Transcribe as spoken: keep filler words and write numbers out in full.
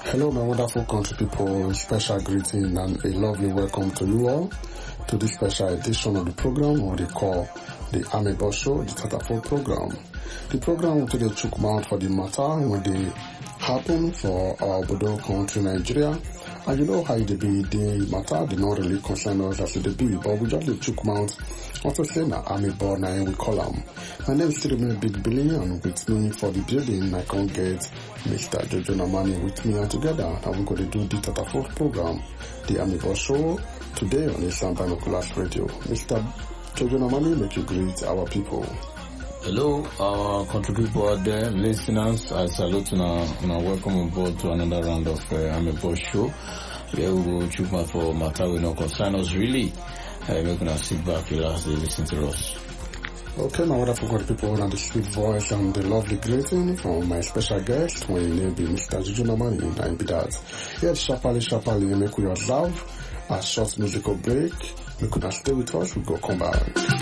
Hello, my wonderful country people. Special greeting and a lovely welcome to you all to this special edition of the program, what they call the Amebo Show, the Tatafo program. The program will take a chook mouth for the matter when they happen for our Bodo country, Nigeria. And you know how it be, the matter did not really concern us as it be, but we just the chook mouth. Also say na Amebo na we call them. My name is still remain Big Billy, and with me for the building I can't get Mister Jojo Namani with me, and together and we're going to do the Tatafo program, the Amebo Show, today on the Sound Binoculars Radio. Mister Jojo Namani, make you greet our people. Hello, our country people out there, listeners. I salute you and welcome on board to another round of uh, Amebo Show. Where we will choose my for matter we no concern us really. Uh, we're gonna sit back, relax, and listen to us. Okay, my wonderful good people, and the sweet voice and the lovely greeting from my special guest, when you name be Mister Jojo Namani, and be that. Here, sharply, sharply, make we observe a short musical break. We could not stay with us, we go come back.